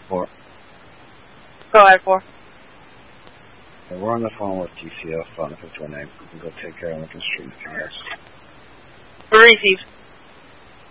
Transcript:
4. Go ahead, 4. And we're on the phone with TCF on the 529. We can go take care of Lincoln Street. Receive.